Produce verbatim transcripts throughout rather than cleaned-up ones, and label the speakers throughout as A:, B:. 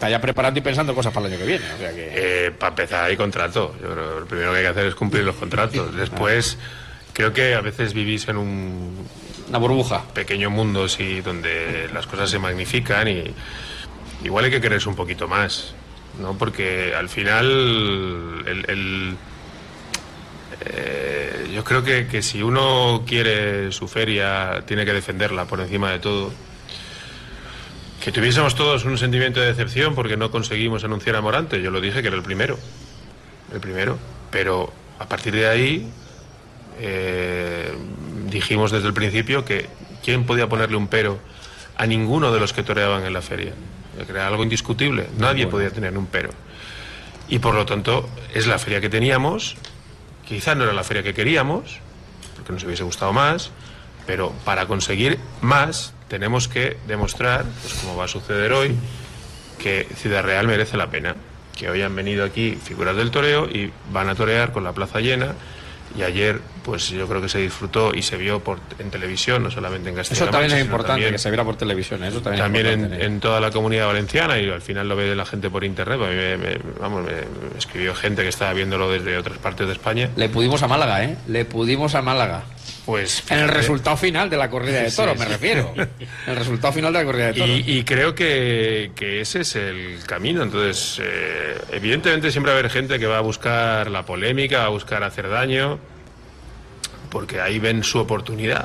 A: está ya preparando y pensando cosas para el año que viene. O sea que...
B: eh, para empezar hay contrato. Yo creo que lo primero que hay que hacer es cumplir los contratos. Después, creo que a veces vivís en un...
A: una burbuja.
B: Pequeño mundo, sí, donde las cosas se magnifican y igual hay que quererse un poquito más, ¿no? Porque al final el... el eh, yo creo que, que si uno quiere su feria, tiene que defenderla por encima de todo. Que tuviésemos todos un sentimiento de decepción porque no conseguimos anunciar a Morante, yo lo dije que era el primero, el primero, pero a partir de ahí eh, dijimos desde el principio que quién podía ponerle un pero a ninguno de los que toreaban en la feria, que era algo indiscutible, nadie podía tener un pero, y por lo tanto es la feria que teníamos, quizás no era la feria que queríamos, porque nos hubiese gustado más, pero para conseguir más tenemos que demostrar, pues como va a suceder hoy, que Ciudad Real merece la pena, que hoy han venido aquí figuras del toreo y van a torear con la plaza llena. Y ayer, pues yo creo que se disfrutó y se vio por, en televisión, no solamente en Castilla-La Mancha.
A: Eso también es importante,
B: también,
A: que se viera por televisión. Eso también,
B: también
A: es
B: en, en toda la Comunidad Valenciana, y al final lo ve la gente por internet. A mí me, me, vamos, me, me escribió gente que estaba viéndolo desde otras partes de España.
A: Le pudimos a Málaga, ¿eh? Le pudimos a Málaga.
B: Pues
A: en el resultado final de la corrida de toros, sí, me sí. refiero. El resultado final de la corrida de toros.
B: Y, y creo que, que ese es el camino. Entonces, eh, evidentemente siempre va a haber gente que va a buscar la polémica, va a buscar hacer daño, porque ahí ven su oportunidad.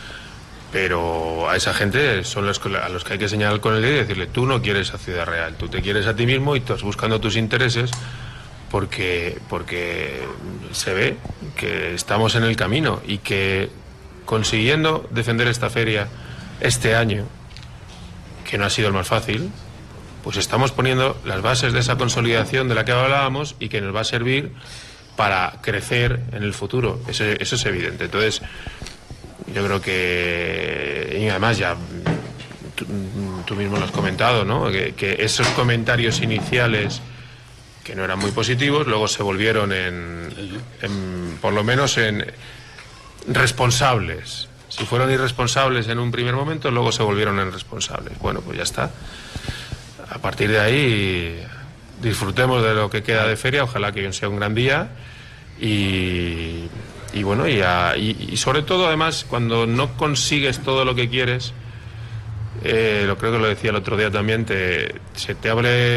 B: Pero a esa gente son los que, a los que hay que señalar con el dedo y decirle: tú no quieres a Ciudad Real, tú te quieres a ti mismo y estás buscando tus intereses, porque, porque se ve que estamos en el camino y que consiguiendo defender esta feria este año, que no ha sido el más fácil, pues estamos poniendo las bases de esa consolidación de la que hablábamos y que nos va a servir para crecer en el futuro. Eso, eso es evidente. Entonces, yo creo que, y además ya tú, tú mismo lo has comentado, ¿no? Que, que esos comentarios iniciales, que no eran muy positivos, luego se volvieron en, en por lo menos en responsables. Si fueron irresponsables en un primer momento, luego se volvieron en responsables. Bueno, pues ya está. A partir de ahí disfrutemos de lo que queda de feria, ojalá que sea un gran día y, y bueno, y, a, y, y sobre todo además cuando no consigues todo lo que quieres, eh, lo creo que lo decía el otro día también, te, se te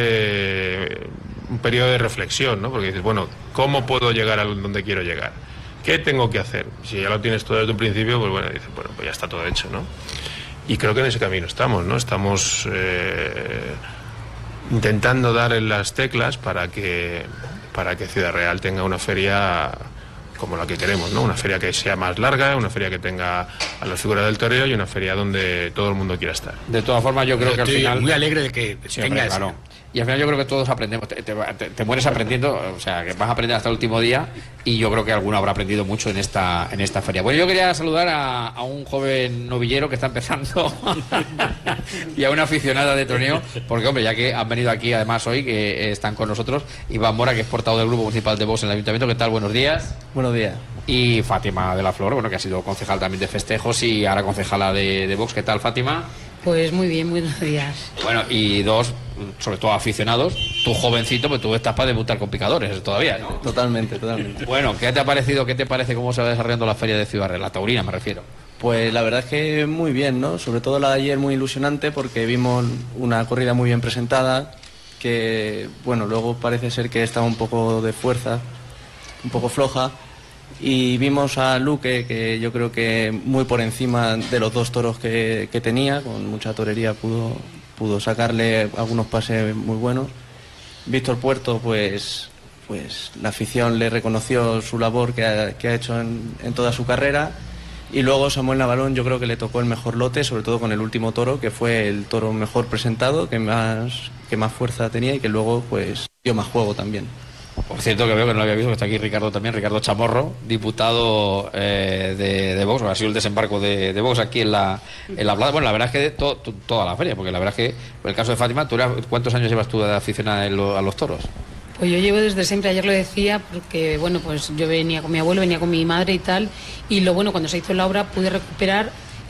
B: abre un periodo de reflexión, ¿no? Porque dices, bueno, ¿cómo puedo llegar a donde quiero llegar? ¿Qué tengo que hacer? Si ya lo tienes todo desde un principio, pues bueno, dices, bueno, pues ya está todo hecho, ¿no? Y creo que en ese camino estamos, ¿no? Estamos eh, intentando dar en las teclas para que, para que Ciudad Real tenga una feria como la que queremos, ¿no? Una feria que sea más larga, una feria que tenga a las figuras del toreo y una feria donde todo el mundo quiera estar.
A: De todas formas, yo creo que al final...
C: muy alegre de que
A: sí,
C: tenga
A: claro. Ese... Y al final yo creo que todos aprendemos, te, te, te mueres aprendiendo, o sea, que vas a aprender hasta el último día, y yo creo que alguno habrá aprendido mucho en esta en esta feria. Bueno, yo quería saludar a, a un joven novillero que está empezando y a una aficionada de troneo, porque hombre, ya que han venido aquí además hoy, que están con nosotros, Iván Mora, que es portavoz del Grupo Municipal de Vox en el Ayuntamiento. ¿Qué tal? Buenos días.
D: Buenos días.
A: Y Fátima de la Flor, bueno, que ha sido concejal también de festejos y ahora concejala de, de Vox. ¿Qué tal, Fátima?
E: Pues muy bien, buenos días.
A: Bueno, y dos, sobre todo aficionados, tú jovencito, pues tú estás para debutar con picadores todavía, ¿no?
D: Totalmente, totalmente.
A: Bueno, ¿qué te ha parecido, qué te parece cómo se va desarrollando la feria de Ciudad Real, la taurina me refiero?
D: Pues la verdad es que muy bien, ¿no? Sobre todo la de ayer muy ilusionante porque vimos una corrida muy bien presentada, que, bueno, luego parece ser que estaba un poco de fuerza, un poco floja. Y vimos a Luque, que yo creo que muy por encima de los dos toros que, que tenía, con mucha torería pudo, pudo sacarle algunos pases muy buenos. Víctor Puerto, pues, pues la afición le reconoció su labor que ha, que ha hecho en, en toda su carrera. Y luego Samuel Navalón, yo creo que le tocó el mejor lote, sobre todo con el último toro, que fue el toro mejor presentado, que más, que más fuerza tenía y que luego pues dio más juego también.
A: Por cierto, que veo que no lo había visto, que está aquí Ricardo también, Ricardo Chamorro, diputado eh, de, de Vox. Ha sido el desembarco de, de Vox aquí en la, en la plaza. Bueno, la verdad es que de to, to, toda la feria, porque la verdad es que, por el caso de Fátima, ¿tú eras, ¿cuántos años llevas tú de aficionada a los toros?
E: Pues yo llevo desde siempre, ayer lo decía, porque bueno, pues yo venía con mi abuelo, venía con mi madre y tal, y lo bueno, cuando se hizo la obra pude recuperar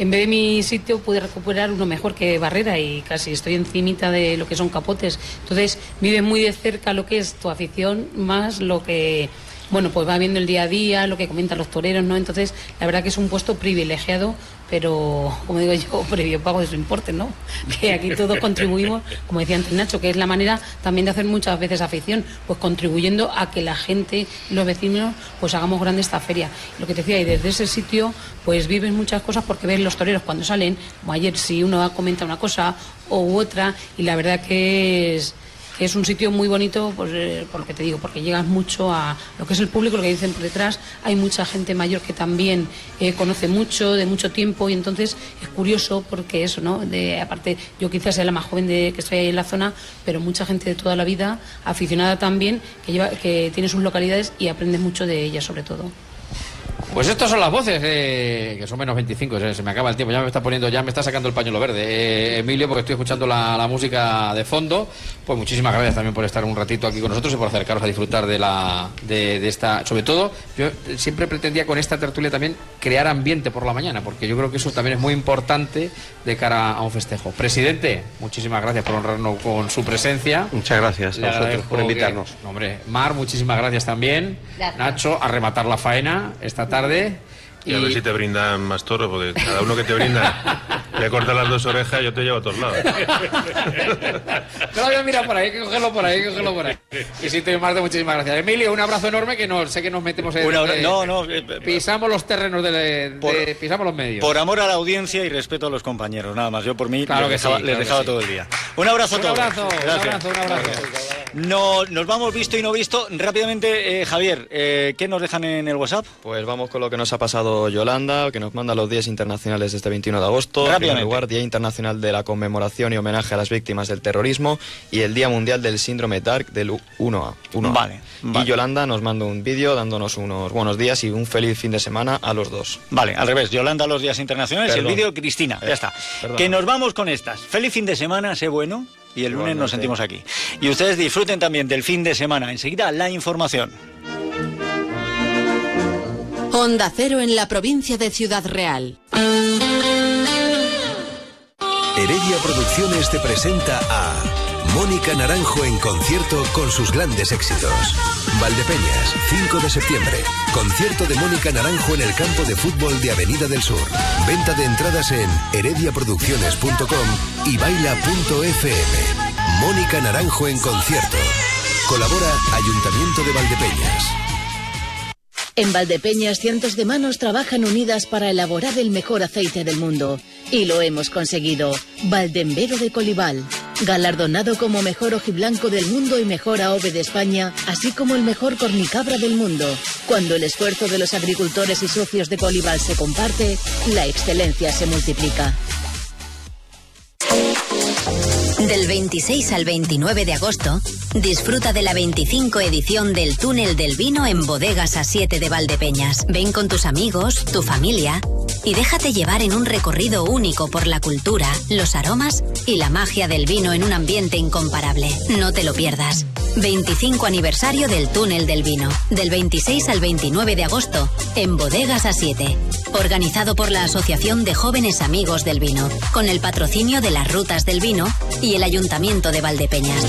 E: en vez de mi sitio pude recuperar uno mejor que Barrera y casi estoy encimita de lo que son capotes. Entonces vives muy de cerca lo que es tu afición más lo que... Bueno, pues va viendo el día a día, lo que comentan los toreros, ¿no? Entonces, la verdad que es un puesto privilegiado, pero, como digo yo, previo pago de su importe, ¿no? Que aquí todos contribuimos, como decía antes Nacho, que es la manera también de hacer muchas veces afición, pues contribuyendo a que la gente, los vecinos, pues hagamos grande esta feria. Lo que te decía, y desde ese sitio, pues vives muchas cosas porque ves los toreros cuando salen, como ayer, si uno comenta una cosa u otra, y la verdad que es... que es un sitio muy bonito, pues, eh, por lo que te digo, porque llegas mucho a lo que es el público, lo que dicen por detrás. Hay mucha gente mayor que también eh, conoce mucho, de mucho tiempo, y entonces es curioso porque eso, ¿no? De, aparte, yo quizás sea la más joven de que estoy ahí en la zona, pero mucha gente de toda la vida, aficionada también, que, lleva, que tiene sus localidades y aprende mucho de ellas, sobre todo.
A: Pues estas son las voces, eh, que son menos veinticinco, se, se me acaba el tiempo, ya me está poniendo, ya me está sacando el pañuelo verde, eh, Emilio, porque estoy escuchando la, la música de fondo. Pues muchísimas gracias también por estar un ratito aquí con nosotros y por acercaros a disfrutar de la de, de esta, sobre todo, yo siempre pretendía con esta tertulia también crear ambiente por la mañana, porque yo creo que eso también es muy importante de cara a un festejo. Presidente, muchísimas gracias por honrarnos con su presencia.
C: Muchas gracias a vosotros por invitarnos.
A: Que, hombre, Mar, muchísimas gracias también. Gracias. Nacho, a rematar la faena esta tarde.
B: Y a ver si te brindan más toros, porque cada uno que te brinda le corta las dos orejas y yo te llevo a todos lados.
A: No lo había mirado por ahí, hay que cogerlo por ahí, hay que cogerlo por ahí. Y sí, te Marte, muchísimas gracias. Emilio, un abrazo enorme, que no sé que nos metemos en...
F: Una,
A: eh,
F: no, no. Eh,
A: pisamos los terrenos, de, de,
F: por,
A: de, pisamos los medios.
F: Por amor a la audiencia y respeto a los compañeros, nada más. Yo por mí
A: claro
F: les dejaba,
A: sí,
F: les
A: claro
F: dejaba
A: sí.
F: todo el día. Un abrazo a
A: un
F: todos.
A: Abrazo, un abrazo, un abrazo, un abrazo.
F: No, nos vamos visto y no visto. Rápidamente, eh, Javier, eh, ¿qué nos dejan en el WhatsApp?
G: Pues vamos con lo que nos ha pasado Yolanda, que nos manda los días internacionales de este veintiuno de agosto. En primer lugar, Día Internacional de la Conmemoración y Homenaje a las Víctimas del Terrorismo y el Día Mundial del Síndrome Dark del uno A.
F: Vale, vale.
G: Y Yolanda nos manda un vídeo dándonos unos buenos días y un feliz fin de semana a los dos.
F: Vale, al revés. Yolanda, los días internacionales,
G: Perdón.
F: el vídeo Cristina. Eh, ya está. Perdón. Que nos vamos con estas. Feliz fin de semana, sé bueno. Y el lunes Igualmente. Nos sentimos aquí. Y ustedes disfruten también del fin de semana. Enseguida la información.
H: Onda Cero en la provincia de Ciudad Real.
I: Heredia Producciones te presenta a Mónica Naranjo en concierto con sus grandes éxitos. Valdepeñas, cinco de septiembre. Concierto de Mónica Naranjo en el campo de fútbol de Avenida del Sur. Venta de entradas en heredia producciones punto com y baila punto efe eme. Mónica Naranjo en concierto. Colabora Ayuntamiento de Valdepeñas.
H: En Valdepeñas, cientos de manos trabajan unidas para elaborar el mejor aceite del mundo. Y lo hemos conseguido. Valdembero de Colival. Galardonado como mejor ojiblanco del mundo y mejor aove de España, así como el mejor cornicabra del mundo. Cuando el esfuerzo de los agricultores y socios de Colival se comparte, la excelencia se multiplica.
J: Del veintiséis al veintinueve de agosto, disfruta de la veinticinco edición del Túnel del Vino en Bodegas A siete de Valdepeñas. Ven con tus amigos, tu familia y déjate llevar en un recorrido único por la cultura, los aromas y la magia del vino en un ambiente incomparable. No te lo pierdas. veinticinco aniversario del Túnel del Vino, del veintiséis al veintinueve de agosto, en Bodegas A siete. Organizado por la Asociación de Jóvenes Amigos del Vino, con el patrocinio de las Rutas del Vino y el Ayuntamiento de Valdepeñas.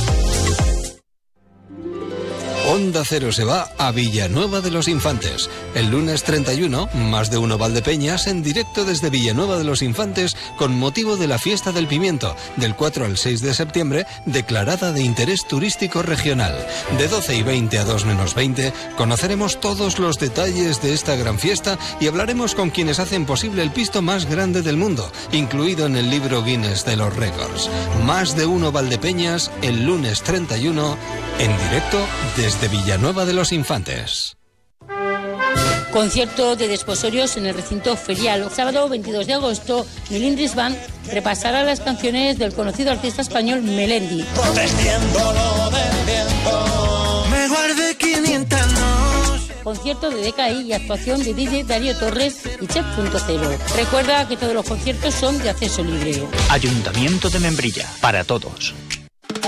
I: Onda Cero se va a Villanueva de los Infantes. El lunes treinta y uno, Más de Uno Valdepeñas en directo desde Villanueva de los Infantes con motivo de la Fiesta del Pimiento, del cuatro al seis de septiembre, declarada de interés turístico regional. De doce y veinte a dos menos veinte conoceremos todos los detalles de esta gran fiesta y hablaremos con quienes hacen posible el pisto más grande del mundo, incluido en el libro Guinness de los Récords. Más de Uno Valdepeñas el lunes treinta y uno en directo desde de Villanueva de los Infantes.
K: Concierto de desposorios en el recinto ferial. Sábado veintidós de agosto, el Indris Band repasará las canciones del conocido artista español Melendi.
L: Me guardé quinientas noches.
K: Concierto de D K I y actuación de D J Darío Torres y Chef punto cero. Recuerda que todos los conciertos son de acceso libre.
M: Ayuntamiento de Membrilla, para todos.